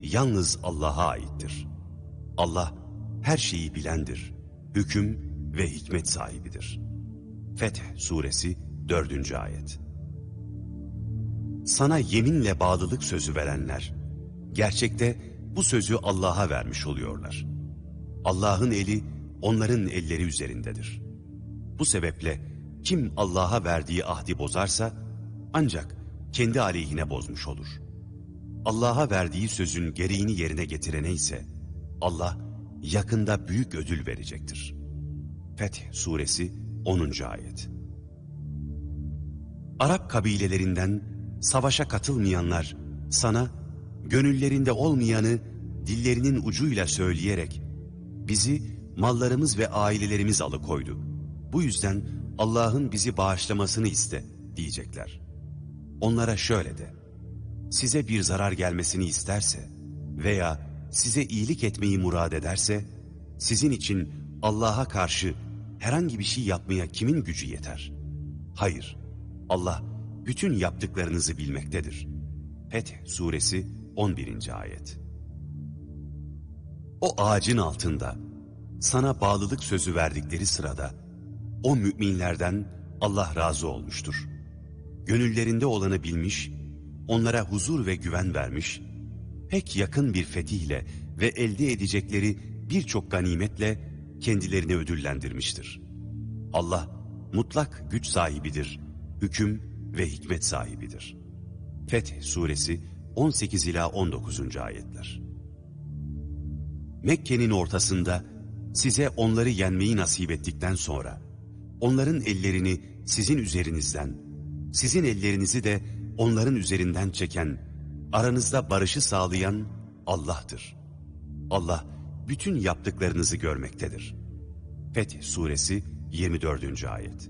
yalnız Allah'a aittir. Allah her şeyi bilendir, hüküm ve hikmet sahibidir. Feth Suresi 4. Ayet. Sana yeminle bağlılık sözü verenler, gerçekte bu sözü Allah'a vermiş oluyorlar. Allah'ın eli onların elleri üzerindedir. Bu sebeple kim Allah'a verdiği ahdi bozarsa ancak kendi aleyhine bozmuş olur. Allah'a verdiği sözün gereğini yerine getirene ise Allah yakında büyük ödül verecektir. Feth Suresi 10. Ayet. Arap kabilelerinden savaşa katılmayanlar sana gönüllerinde olmayanı dillerinin ucuyla söyleyerek bizi mallarımız ve ailelerimiz alıkoydu. Bu yüzden Allah'ın bizi bağışlamasını iste diyecekler. Onlara şöyle de: size bir zarar gelmesini isterse veya size iyilik etmeyi murad ederse sizin için Allah'a karşı herhangi bir şey yapmaya kimin gücü yeter? Hayır, Allah bütün yaptıklarınızı bilmektedir. Feth Suresi 11. Ayet. O ağacın altında sana bağlılık sözü verdikleri sırada o müminlerden Allah razı olmuştur. Gönüllerinde olanı bilmiş, onlara huzur ve güven vermiş, pek yakın bir fetihle ve elde edecekleri birçok ganimetle kendilerini ödüllendirmiştir. Allah mutlak güç sahibidir, hüküm ve hikmet sahibidir. Feth Suresi 18 ila 19. ayetler. Mekke'nin ortasında size onları yenmeyi nasip ettikten sonra onların ellerini sizin üzerinizden, sizin ellerinizi de onların üzerinden çeken, aranızda barışı sağlayan Allah'tır. Allah bütün yaptıklarınızı görmektedir. Feth Suresi 24. Ayet.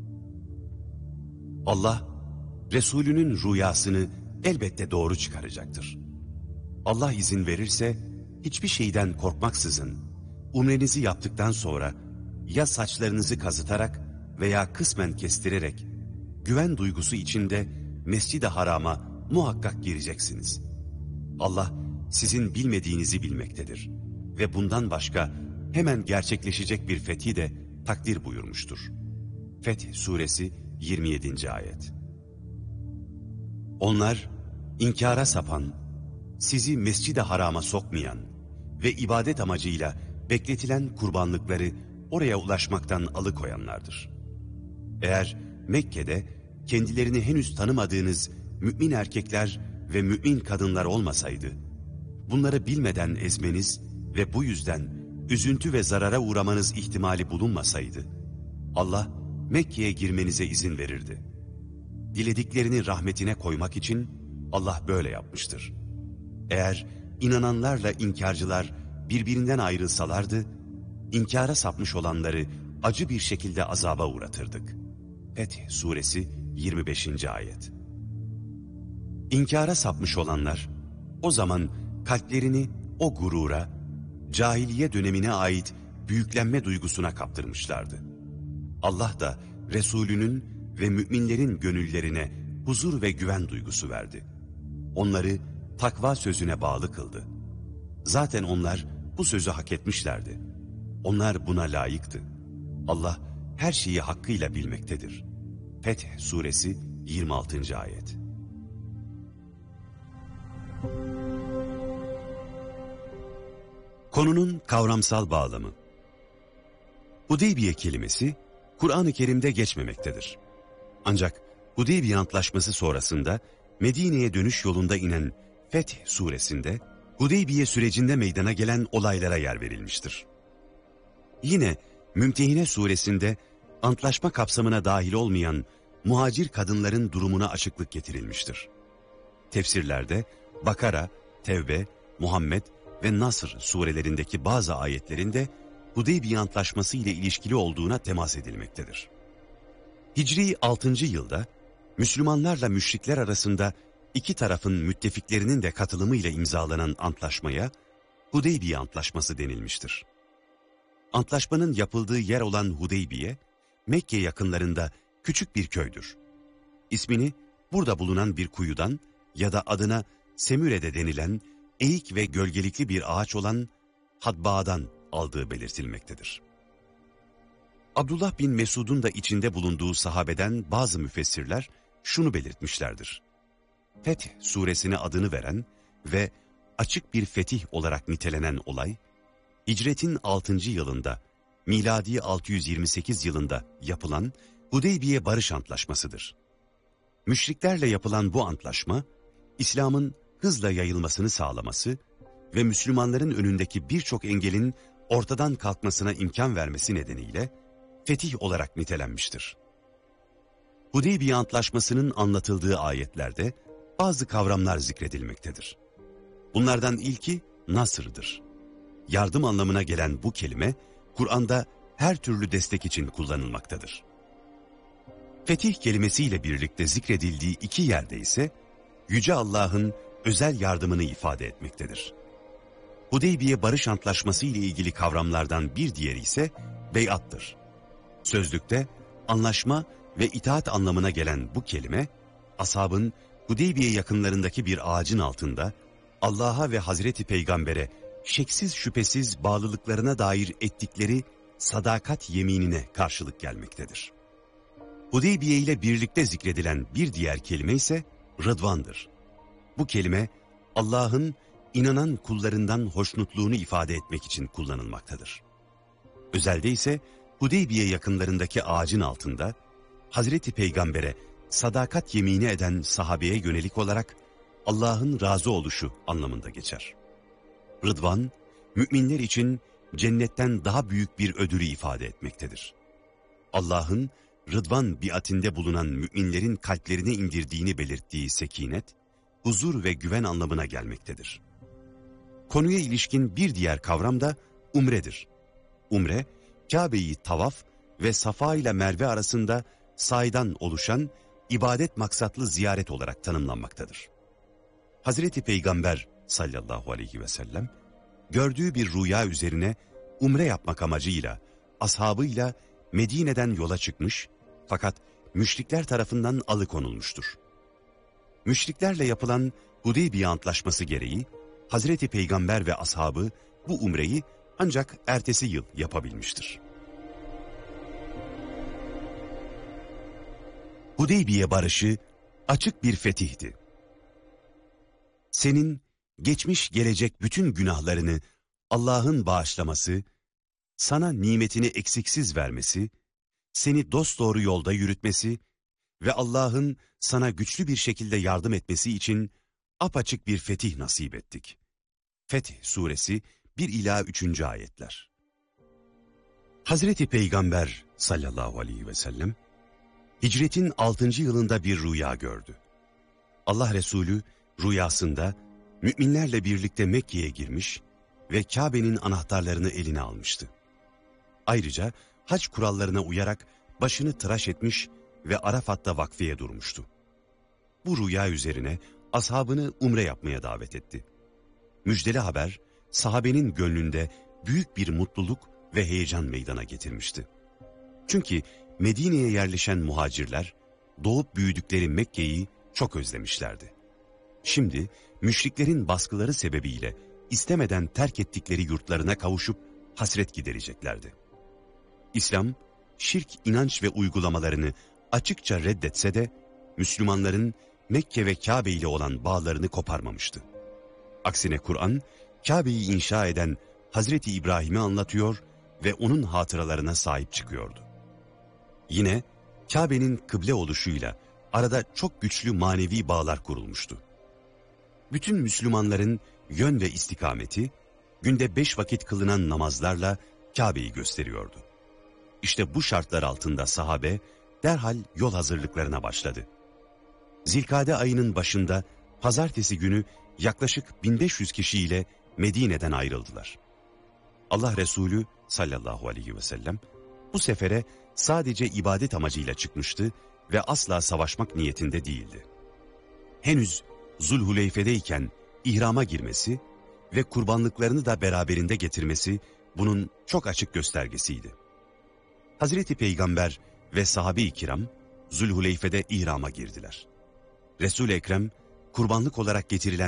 Allah, Resulünün rüyasını elbette doğru çıkaracaktır. Allah izin verirse, hiçbir şeyden korkmaksızın, umrenizi yaptıktan sonra, ya saçlarınızı kazıtarak veya kısmen kestirerek, güven duygusu içinde Mescid-i Haram'a muhakkak gireceksiniz. Allah, sizin bilmediğinizi bilmektedir. Ve bundan başka hemen gerçekleşecek bir fethi de takdir buyurmuştur. Feth Suresi 27. Ayet. Onlar, inkara sapan, sizi Mescid-i Haram'a sokmayan ve ibadet amacıyla bekletilen kurbanlıkları oraya ulaşmaktan alıkoyanlardır. Eğer Mekke'de kendilerini henüz tanımadığınız mümin erkekler ve mümin kadınlar olmasaydı, bunları bilmeden ezmeniz ve bu yüzden üzüntü ve zarara uğramanız ihtimali bulunmasaydı, Allah Mekke'ye girmenize izin verirdi. Dilediklerini rahmetine koymak için Allah böyle yapmıştır. Eğer inananlarla inkarcılar birbirinden ayrılsalardı, inkara sapmış olanları acı bir şekilde azaba uğratırdık. Feth Suresi 25. Ayet. İnkara sapmış olanlar, o zaman kalplerini o gurura, cahiliye dönemine ait büyüklenme duygusuna kaptırmışlardı. Allah da Resulünün ve müminlerin gönüllerine huzur ve güven duygusu verdi. Onları takva sözüne bağlı kıldı. Zaten onlar bu sözü hak etmişlerdi. Onlar buna layıktı. Allah her şeyi hakkıyla bilmektedir. Feth Suresi 26. Ayet. Konunun kavramsal bağlamı. Hudeybiye kelimesi Kur'an-ı Kerim'de geçmemektedir. Ancak Hudeybiye Antlaşması sonrasında Medine'ye dönüş yolunda inen Feth suresinde Hudeybiye sürecinde meydana gelen olaylara yer verilmiştir. Yine Mümtehine suresinde antlaşma kapsamına dahil olmayan muhacir kadınların durumuna açıklık getirilmiştir. Tefsirlerde Bakara, Tevbe, Muhammed ve Nasr surelerindeki bazı ayetlerinde Hudeybiye Antlaşması ile ilişkili olduğuna temas edilmektedir. Hicri 6. yılda Müslümanlarla müşrikler arasında iki tarafın müttefiklerinin de katılımıyla imzalanan antlaşmaya Hudeybiye Antlaşması denilmiştir. Antlaşmanın yapıldığı yer olan Hudeybiye, Mekke yakınlarında küçük bir köydür. İsmini burada bulunan bir kuyudan ya da adına Semüre'de denilen eğik ve gölgelikli bir ağaç olan hadba'dan aldığı belirtilmektedir. Abdullah bin Mesud'un da içinde bulunduğu sahabeden bazı müfessirler şunu belirtmişlerdir. Feth suresine adını veren ve açık bir fetih olarak nitelenen olay, Hicretin 6. yılında, miladi 628 yılında yapılan Hudeybiye Barış Antlaşması'dır. Müşriklerle yapılan bu antlaşma, İslam'ın hızla yayılmasını sağlaması ve Müslümanların önündeki birçok engelin ortadan kalkmasına imkan vermesi nedeniyle fetih olarak nitelenmiştir. Hudeybiye Antlaşması'nın anlatıldığı ayetlerde bazı kavramlar zikredilmektedir. Bunlardan ilki Nasır'dır. Yardım anlamına gelen bu kelime, Kur'an'da her türlü destek için kullanılmaktadır. Fetih kelimesiyle birlikte zikredildiği iki yerde ise, Yüce Allah'ın özel yardımını ifade etmektedir. Hudeybiye Barış Antlaşması ile ilgili kavramlardan bir diğeri ise bey'attır. Sözlükte anlaşma ve itaat anlamına gelen bu kelime, ashabın Hudeybiye yakınlarındaki bir ağacın altında Allah'a ve Hazreti Peygamber'e şeksiz şüphesiz bağlılıklarına dair ettikleri sadakat yeminine karşılık gelmektedir. Hudeybiye ile birlikte zikredilen bir diğer kelime ise Rıdvan'dır. Bu kelime Allah'ın inanan kullarından hoşnutluğunu ifade etmek için kullanılmaktadır. Özelde ise Hudeybiye yakınlarındaki ağacın altında Hazreti Peygamber'e sadakat yemini eden sahabeye yönelik olarak Allah'ın razı oluşu anlamında geçer. Rıdvan, müminler için cennetten daha büyük bir ödülü ifade etmektedir. Allah'ın Rıdvan biatinde bulunan müminlerin kalplerine indirdiğini belirttiği sekinet, huzur ve güven anlamına gelmektedir. Konuya ilişkin bir diğer kavram da umredir. Umre, Kabe'yi tavaf ve Safa ile Merve arasında saydan oluşan ibadet maksatlı ziyaret olarak tanımlanmaktadır. Hazreti Peygamber sallallahu aleyhi ve sellem, gördüğü bir rüya üzerine umre yapmak amacıyla ashabıyla Medine'den yola çıkmış fakat müşrikler tarafından alıkonulmuştur. Müşriklerle yapılan Hudeybiye Antlaşması gereği Hazreti Peygamber ve ashabı bu umreyi ancak ertesi yıl yapabilmiştir. Hudeybiye Barışı açık bir fetihti. Senin geçmiş gelecek bütün günahlarını Allah'ın bağışlaması, sana nimetini eksiksiz vermesi, seni dosdoğru yolda yürütmesi ve Allah'ın sana güçlü bir şekilde yardım etmesi için apaçık bir fetih nasip ettik. Fetih Suresi 1 ila 3. ayetler. Hazreti Peygamber sallallahu aleyhi ve sellem, Hicretin 6. yılında bir rüya gördü. Allah Resulü rüyasında müminlerle birlikte Mekke'ye girmiş ve Kabe'nin anahtarlarını eline almıştı. Ayrıca hac kurallarına uyarak başını tıraş etmiş ve Arafat'ta vakfeye durmuştu. Bu rüya üzerine ashabını umre yapmaya davet etti. Müjdeli haber sahabenin gönlünde büyük bir mutluluk ve heyecan meydana getirmişti. Çünkü Medine'ye yerleşen muhacirler doğup büyüdükleri Mekke'yi çok özlemişlerdi. Şimdi müşriklerin baskıları sebebiyle istemeden terk ettikleri yurtlarına kavuşup hasret gidereceklerdi. İslam, şirk inanç ve uygulamalarını açıkça reddetse de Müslümanların Mekke ve Kabe ile olan bağlarını koparmamıştı. Aksine Kur'an, Kabe'yi inşa eden Hazreti İbrahim'i anlatıyor ve onun hatıralarına sahip çıkıyordu. Yine Kabe'nin kıble oluşuyla arada çok güçlü manevi bağlar kurulmuştu. Bütün Müslümanların yön ve istikameti, günde 5 vakit kılınan namazlarla Kabe'yi gösteriyordu. İşte bu şartlar altında sahabe derhal yol hazırlıklarına başladı. Zilkade ayının başında pazartesi günü yaklaşık 1500 kişiyle Medine'den ayrıldılar. Allah Resulü sallallahu aleyhi ve sellem bu sefere sadece ibadet amacıyla çıkmıştı ve asla savaşmak niyetinde değildi. Henüz Zulhuleyfe'deyken ihrama girmesi ve kurbanlıklarını da beraberinde getirmesi bunun çok açık göstergesiydi. Hazreti Peygamber ve sahabe-i kiram Zulhuleyfe'de ihrama girdiler. Resul-i Ekrem kurbanlık olarak getirilen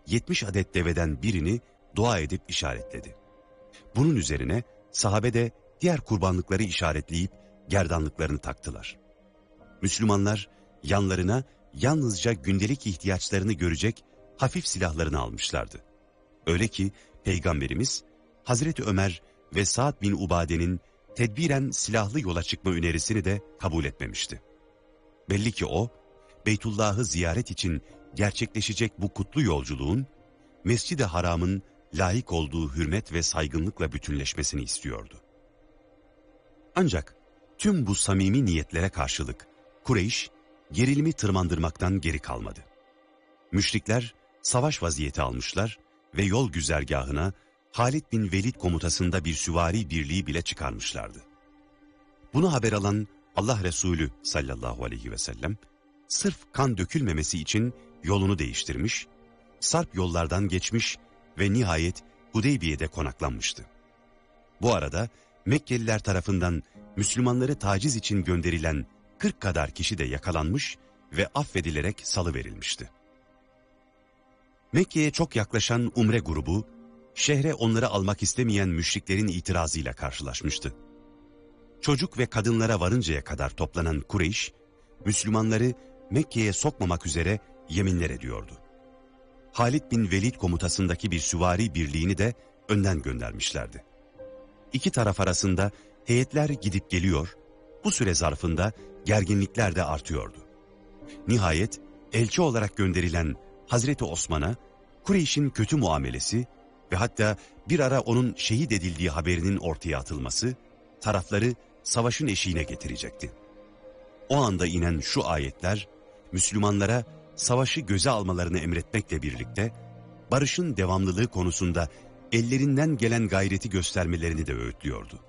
70 adet deveden birini dua edip işaretledi. Bunun üzerine sahabe de diğer kurbanlıkları işaretleyip gerdanlıklarını taktılar. Müslümanlar yanlarına yalnızca gündelik ihtiyaçlarını görecek hafif silahlarını almışlardı. Öyle ki Peygamberimiz Hazreti Ömer ve Sa'd bin Ubade'nin tedbiren silahlı yola çıkma önerisini de kabul etmemişti. Belli ki o, Beytullah'ı ziyaret için gerçekleşecek bu kutlu yolculuğun, Mescid-i Haram'ın layık olduğu hürmet ve saygınlıkla bütünleşmesini istiyordu. Ancak tüm bu samimi niyetlere karşılık Kureyş, gerilimi tırmandırmaktan geri kalmadı. Müşrikler savaş vaziyeti almışlar ve yol güzergahına Halid bin Velid komutasında bir süvari birliği bile çıkarmışlardı. Bunu haber alan Allah Resulü sallallahu aleyhi ve sellem, sırf kan dökülmemesi için yolunu değiştirmiş, sarp yollardan geçmiş ve nihayet Hudeybiye'de konaklanmıştı. Bu arada Mekkeliler tarafından Müslümanları taciz için gönderilen 40 kadar kişi de yakalanmış ve affedilerek salıverilmişti. Mekke'ye çok yaklaşan Umre grubu, şehre onları almak istemeyen müşriklerin itirazıyla karşılaşmıştı. Çocuk ve kadınlara varıncaya kadar toplanan Kureyş, Müslümanları Mekke'ye sokmamak üzere yeminler ediyordu. Halid bin Velid komutasındaki bir süvari birliğini de önden göndermişlerdi. İki taraf arasında heyetler gidip geliyor, bu süre zarfında gerginlikler de artıyordu. Nihayet elçi olarak gönderilen Hazreti Osman'a Kureyş'in kötü muamelesi ve hatta bir ara onun şehit edildiği haberinin ortaya atılması tarafları savaşın eşiğine getirecekti. O anda inen şu ayetler Müslümanlara savaşı göze almalarını emretmekle birlikte barışın devamlılığı konusunda ellerinden gelen gayreti göstermelerini de öğütlüyordu.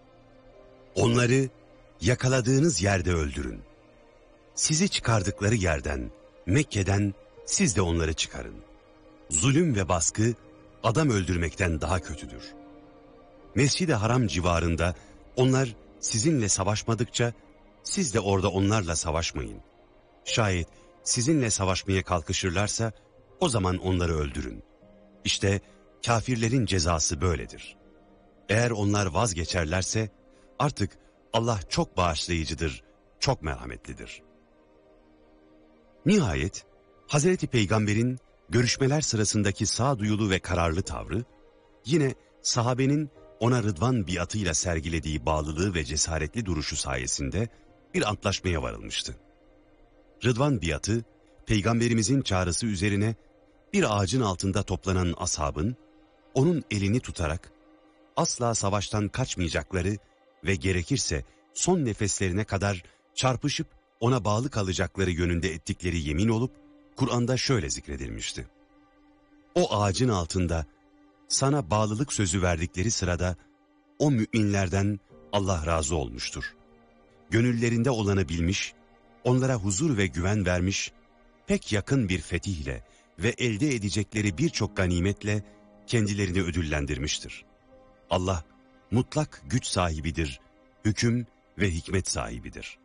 Onları yakaladığınız yerde öldürün. Sizi çıkardıkları yerden, Mekke'den siz de onları çıkarın. Zulüm ve baskı adam öldürmekten daha kötüdür. Mescid-i Haram civarında onlar sizinle savaşmadıkça siz de orada onlarla savaşmayın. Şayet sizinle savaşmaya kalkışırlarsa o zaman onları öldürün. İşte kafirlerin cezası böyledir. Eğer onlar vazgeçerlerse artık Allah çok bağışlayıcıdır, çok merhametlidir. Nihayet Hazreti Peygamber'in görüşmeler sırasındaki sağduyulu ve kararlı tavrı, yine sahabenin ona Rıdvan biatıyla sergilediği bağlılığı ve cesaretli duruşu sayesinde bir antlaşmaya varılmıştı. Rıdvan biatı, Peygamberimizin çağrısı üzerine bir ağacın altında toplanan ashabın, onun elini tutarak asla savaştan kaçmayacakları ve gerekirse son nefeslerine kadar çarpışıp ona bağlı kalacakları yönünde ettikleri yemin olup, Kur'an'da şöyle zikredilmişti. O ağacın altında sana bağlılık sözü verdikleri sırada o müminlerden Allah razı olmuştur. Gönüllerinde olanı bilmiş, onlara huzur ve güven vermiş, pek yakın bir fetihle ve elde edecekleri birçok ganimetle kendilerini ödüllendirmiştir. Allah mutlak güç sahibidir, hüküm ve hikmet sahibidir.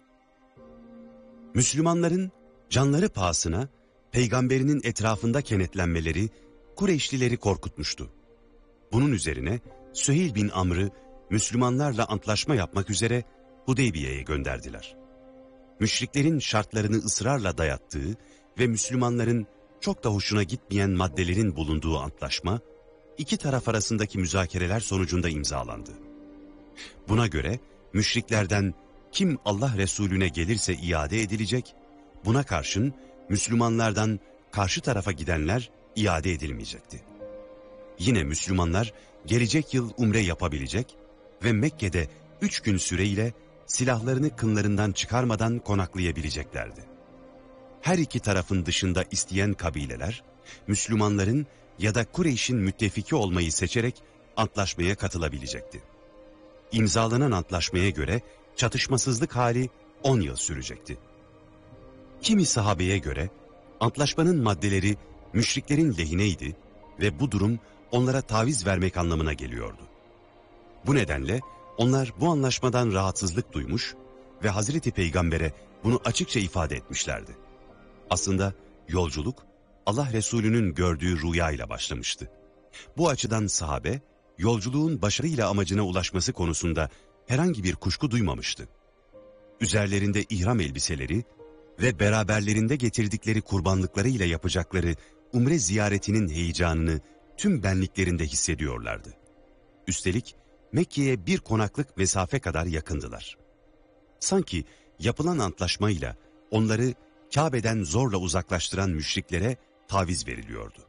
Müslümanların canları pahasına Peygamberinin etrafında kenetlenmeleri Kureyşlileri korkutmuştu. Bunun üzerine Süheyl bin Amr'ı Müslümanlarla antlaşma yapmak üzere Hudeybiye'ye gönderdiler. Müşriklerin şartlarını ısrarla dayattığı ve Müslümanların çok da hoşuna gitmeyen maddelerin bulunduğu antlaşma, iki taraf arasındaki müzakereler sonucunda imzalandı. Buna göre müşriklerden kim Allah Resulüne gelirse iade edilecek, buna karşın Müslümanlardan karşı tarafa gidenler iade edilmeyecekti. Yine Müslümanlar gelecek yıl umre yapabilecek ve Mekke'de 3 gün süreyle silahlarını kınlarından çıkarmadan konaklayabileceklerdi. Her iki tarafın dışında isteyen kabileler, Müslümanların ya da Kureyş'in müttefiki olmayı seçerek antlaşmaya katılabilecekti. İmzalanan antlaşmaya göre çatışmasızlık hali 10 yıl sürecekti. Kimi sahabeye göre antlaşmanın maddeleri müşriklerin lehineydi ve bu durum onlara taviz vermek anlamına geliyordu. Bu nedenle onlar bu anlaşmadan rahatsızlık duymuş ve Hazreti Peygamber'e bunu açıkça ifade etmişlerdi. Aslında yolculuk Allah Resulü'nün gördüğü rüyayla başlamıştı. Bu açıdan sahabe, yolculuğun başarıyla amacına ulaşması konusunda herhangi bir kuşku duymamıştı. Üzerlerinde ihram elbiseleri ve beraberlerinde getirdikleri kurbanlıklarıyla yapacakları umre ziyaretinin heyecanını tüm benliklerinde hissediyorlardı. Üstelik Mekke'ye bir konaklık mesafe kadar yakındılar. Sanki yapılan antlaşmayla onları Kabe'den zorla uzaklaştıran müşriklere taviz veriliyordu.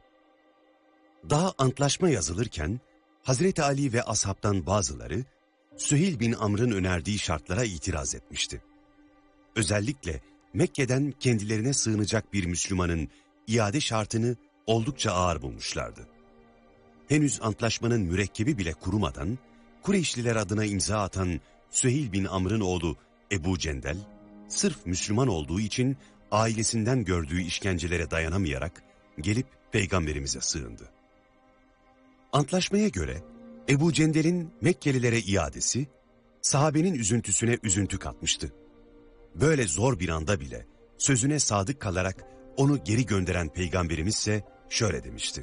Daha antlaşma yazılırken Hazreti Ali ve ashabtan bazıları Süheyl bin Amr'ın önerdiği şartlara itiraz etmişti. Özellikle Mekke'den kendilerine sığınacak bir Müslümanın iade şartını oldukça ağır bulmuşlardı. Henüz antlaşmanın mürekkebi bile kurumadan Kureyşliler adına imza atan Süheyl bin Amr'ın oğlu Ebu Cendel, sırf Müslüman olduğu için ailesinden gördüğü işkencelere dayanamayarak gelip Peygamberimize sığındı. Antlaşmaya göre Ebu Cendel'in Mekkelilere iadesi, sahabenin üzüntüsüne üzüntü katmıştı. Böyle zor bir anda bile sözüne sadık kalarak onu geri gönderen Peygamberimiz ise şöyle demişti: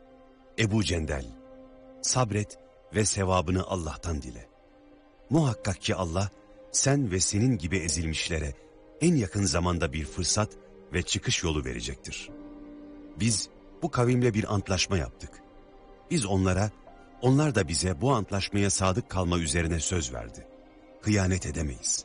Ebu Cendel, sabret ve sevabını Allah'tan dile. Muhakkak ki Allah, sen ve senin gibi ezilmişlere en yakın zamanda bir fırsat ve çıkış yolu verecektir. Biz bu kavimle bir antlaşma yaptık. Biz onlara, onlar da bize bu antlaşmaya sadık kalma üzerine söz verdi. Hıyanet edemeyiz.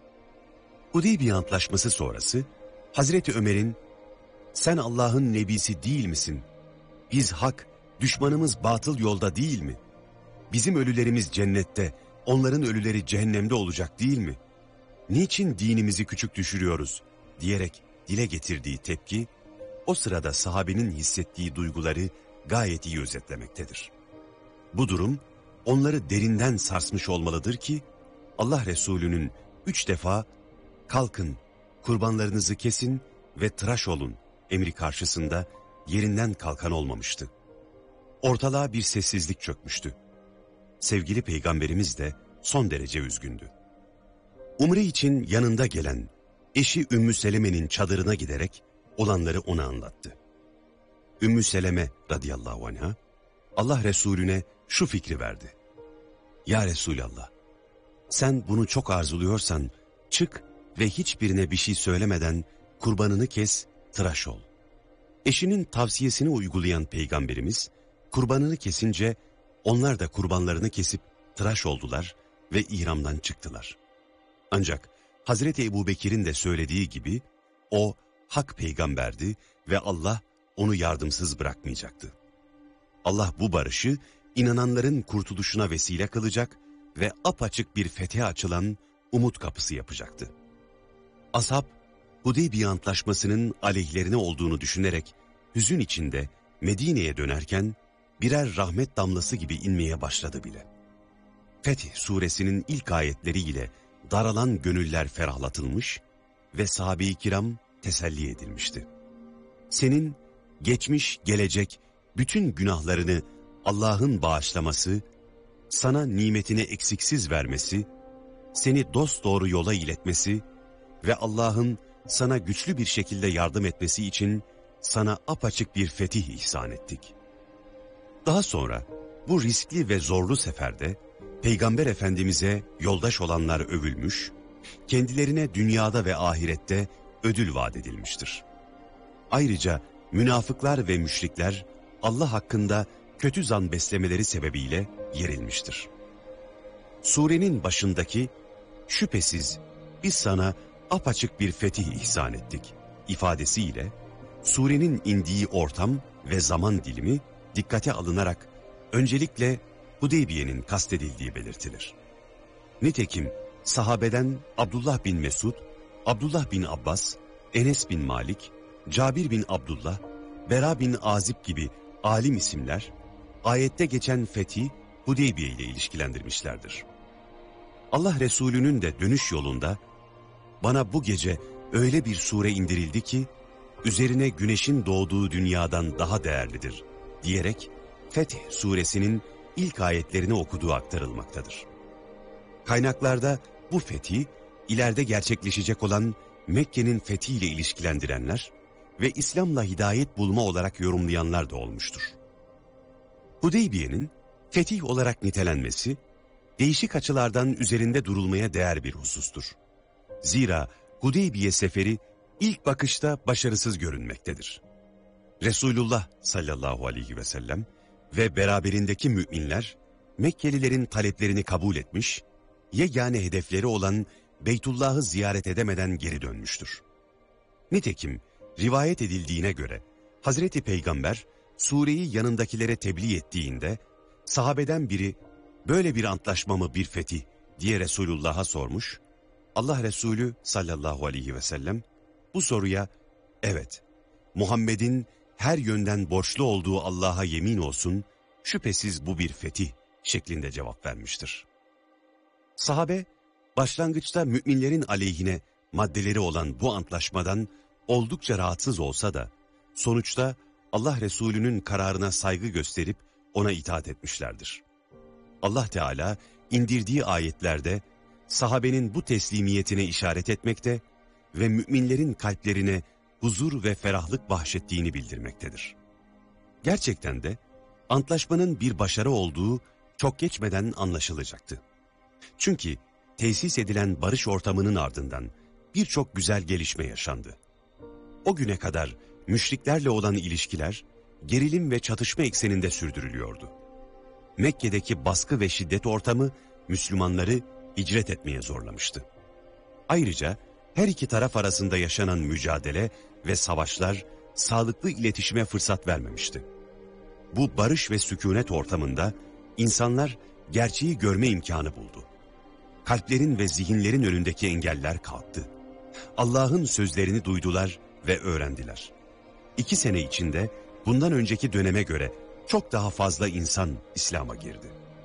Hudeybiye Antlaşması sonrası, Hazreti Ömer'in, sen Allah'ın nebisi değil misin? Biz hak, düşmanımız batıl yolda değil mi? Bizim ölülerimiz cennette, onların ölüleri cehennemde olacak değil mi? Niçin dinimizi küçük düşürüyoruz? Diyerek dile getirdiği tepki, o sırada sahabenin hissettiği duyguları gayet iyi özetlemektedir. Bu durum, onları derinden sarsmış olmalıdır ki, Allah Resulü'nün 3 defa, kalkın, kurbanlarınızı kesin ve tıraş olun emri karşısında yerinden kalkan olmamıştı. Ortalığa bir sessizlik çökmüştü. Sevgili Peygamberimiz de son derece üzgündü. Umre için yanında gelen eşi Ümmü Seleme'nin çadırına giderek olanları ona anlattı. Ümmü Seleme radıyallahu anha, Allah Resulüne şu fikri verdi. Ya Resulallah, sen bunu çok arzuluyorsan çık ve hiçbirine bir şey söylemeden kurbanını kes, tıraş ol. Eşinin tavsiyesini uygulayan Peygamberimiz, kurbanını kesince onlar da kurbanlarını kesip tıraş oldular ve ihramdan çıktılar. Ancak Hazreti Ebubekir'in de söylediği gibi o hak peygamberdi ve Allah onu yardımsız bırakmayacaktı. Allah bu barışı inananların kurtuluşuna vesile kılacak ve apaçık bir fethe açılan umut kapısı yapacaktı. Ashab, Hudeybiye Antlaşması'nın aleyhlerine olduğunu düşünerek hüzün içinde Medine'ye dönerken birer rahmet damlası gibi inmeye başladı bile. Fetih suresinin ilk ayetleriyle daralan gönüller ferahlatılmış ve sahabe-i kiram teselli edilmişti. Senin geçmiş, gelecek bütün günahlarını Allah'ın bağışlaması, sana nimetini eksiksiz vermesi, seni dosdoğru yola iletmesi ve Allah'ın sana güçlü bir şekilde yardım etmesi için sana apaçık bir fetih ihsan ettik. Daha sonra bu riskli ve zorlu seferde Peygamber Efendimiz'e yoldaş olanlar övülmüş, kendilerine dünyada ve ahirette ödül vaat edilmiştir. Ayrıca münafıklar ve müşrikler Allah hakkında kötü zan beslemeleri sebebiyle yerilmiştir. Surenin başındaki şüphesiz biz sana apaçık bir fetih ihsan ettik ifadesiyle surenin indiği ortam ve zaman dilimi dikkate alınarak öncelikle Hudeybiye'nin kastedildiği belirtilir. Nitekim sahabeden Abdullah bin Mesud, Abdullah bin Abbas, Enes bin Malik, Cabir bin Abdullah, Bera bin Azib gibi alim isimler ayette geçen fethi Hudeybiye ile ilişkilendirmişlerdir. Allah Resulü'nün de dönüş yolunda bana bu gece öyle bir sure indirildi ki üzerine güneşin doğduğu dünyadan daha değerlidir diyerek Fetih suresinin ilk ayetlerini okuduğu aktarılmaktadır. Kaynaklarda bu fethi ileride gerçekleşecek olan Mekke'nin fethiyle ilişkilendirenler ve İslam'la hidayet bulma olarak yorumlayanlar da olmuştur. Hudeybiye'nin fetih olarak nitelenmesi, değişik açılardan üzerinde durulmaya değer bir husustur. Zira Hudeybiye seferi ilk bakışta başarısız görünmektedir. Resulullah sallallahu aleyhi ve sellem ve beraberindeki müminler, Mekkelilerin taleplerini kabul etmiş, yegane hedefleri olan Beytullah'ı ziyaret edemeden geri dönmüştür. Nitekim rivayet edildiğine göre Hazreti Peygamber sureyi yanındakilere tebliğ ettiğinde sahabeden biri böyle bir antlaşma mı bir fetih diye Resulullah'a sormuş. Allah Resulü sallallahu aleyhi ve sellem bu soruya evet Muhammed'in her yönden borçlu olduğu Allah'a yemin olsun şüphesiz bu bir fetih şeklinde cevap vermiştir. Sahabe başlangıçta müminlerin aleyhine maddeleri olan bu antlaşmadan oldukça rahatsız olsa da sonuçta Allah Resulü'nün kararına saygı gösterip ona itaat etmişlerdir. Allah Teala indirdiği ayetlerde sahabenin bu teslimiyetine işaret etmekte ve müminlerin kalplerine huzur ve ferahlık bahşettiğini bildirmektedir. Gerçekten de antlaşmanın bir başarı olduğu çok geçmeden anlaşılacaktı. Çünkü tesis edilen barış ortamının ardından birçok güzel gelişme yaşandı. O güne kadar müşriklerle olan ilişkiler gerilim ve çatışma ekseninde sürdürülüyordu. Mekke'deki baskı ve şiddet ortamı Müslümanları hicret etmeye zorlamıştı. Ayrıca her iki taraf arasında yaşanan mücadele ve savaşlar sağlıklı iletişime fırsat vermemişti. Bu barış ve sükunet ortamında insanlar gerçeği görme imkanı buldu. Kalplerin ve zihinlerin önündeki engeller kalktı. Allah'ın sözlerini duydular ve öğrendiler. 2 sene içinde bundan önceki döneme göre çok daha fazla insan İslam'a girdi.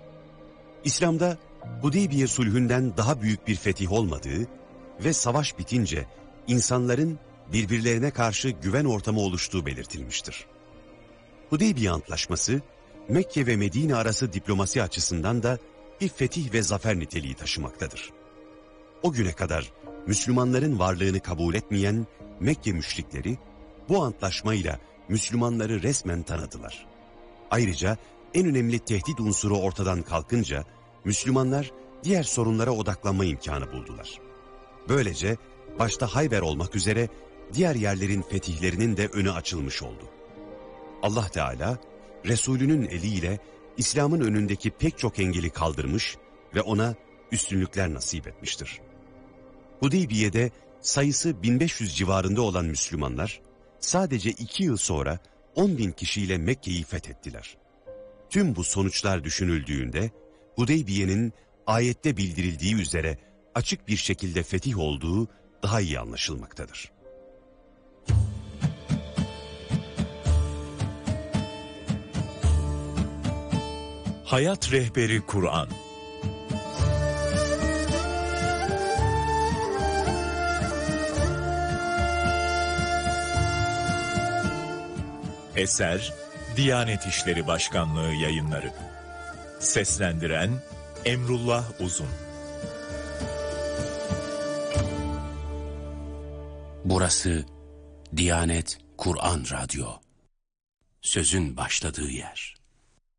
İslam'da Hudeybiye sulhünden daha büyük bir fetih olmadığı ve savaş bitince insanların birbirlerine karşı güven ortamı oluştuğu belirtilmiştir. Hudeybiye Antlaşması, Mekke ve Medine arası diplomasi açısından da bir fetih ve zafer niteliği taşımaktadır. O güne kadar Müslümanların varlığını kabul etmeyen Mekke müşrikleri bu antlaşmayla Müslümanları resmen tanıdılar. Ayrıca en önemli tehdit unsuru ortadan kalkınca Müslümanlar diğer sorunlara odaklanma imkanı buldular. Böylece başta Hayber olmak üzere diğer yerlerin fetihlerinin de önü açılmış oldu. Allah Teala Resulünün eliyle İslam'ın önündeki pek çok engeli kaldırmış ve ona üstünlükler nasip etmiştir. Hudeybiye'de sayısı 1500 civarında olan Müslümanlar sadece 2 yıl sonra 10.000 kişiyle Mekke'yi fethettiler. Tüm bu sonuçlar düşünüldüğünde Hudeybiye'nin ayette bildirildiği üzere açık bir şekilde fetih olduğu daha iyi anlaşılmaktadır. Hayat Rehberi Kur'an. Eser Diyanet İşleri Başkanlığı Yayınları. Seslendiren Emrullah Uzun. Burası Diyanet Kur'an Radyo. Sözün başladığı yer.